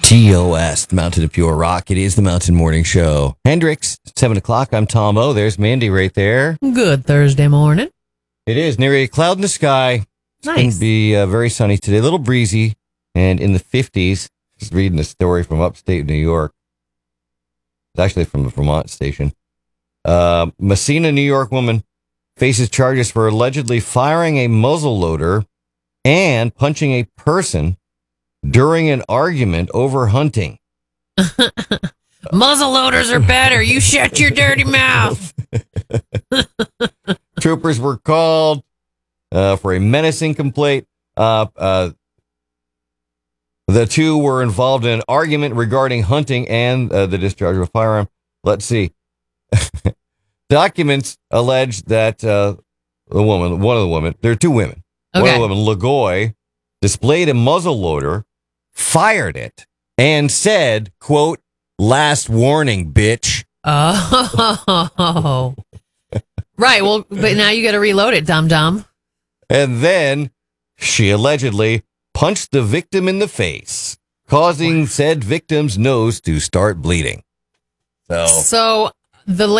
TOS, Mountain of Pure Rock. It is the Mountain Morning Show. Hendrix, 7 o'clock. I'm Tom O. There's Mandy right there. Good Thursday morning. It is near a cloud in the sky. It's going to be very sunny today. A little breezy and in the 50s. Just reading a story from upstate New York. It's actually from the Vermont station. Messina, New York woman faces charges for allegedly firing a muzzle loader and punching a person during an argument over hunting. Muzzle loaders are better. You shut your dirty mouth. Troopers were called for a menacing complaint. The two were involved in an argument regarding hunting and the discharge of a firearm. Let's see. Documents allege that one of the women, there are two women. Okay. One of the women, Lagoy, displayed a muzzle loader, fired it, and said, quote, "Last warning, bitch." Oh. Right. Well, but now you got to reload it, dum-dum. And then she allegedly punched the victim in the face, causing said victim's nose to start bleeding. So the